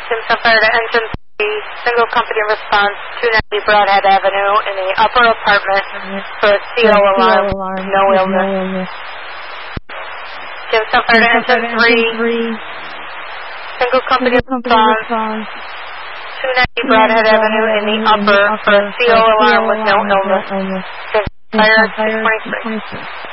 Jim Fire to Engine 3, single company response, 290 Broadhead Avenue in the upper apartment for a CO alarm, no illness. Jim Fire to Engine 3, single company response, 290 Broadhead Avenue in the upper for a CO alarm with no illness. Jim Fire 623.